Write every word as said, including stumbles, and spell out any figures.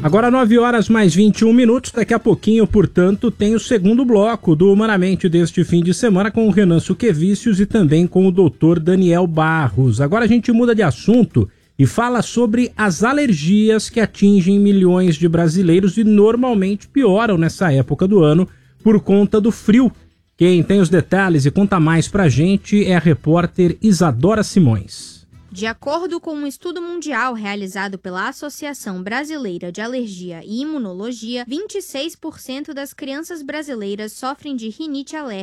Agora nove horas mais vinte e um minutos, daqui a pouquinho, portanto, tem o segundo bloco do Humanamente deste fim de semana com o Renan Suquevicius e também com o doutor Daniel Barros. Agora a gente muda de assunto e fala sobre as alergias que atingem milhões de brasileiros e normalmente pioram nessa época do ano por conta do frio. Quem tem os detalhes e conta mais pra gente é a repórter Isadora Simões. De acordo com um estudo mundial realizado pela Associação Brasileira de Alergia e Imunologia, vinte e seis por cento das crianças brasileiras sofrem de rinite alérgica.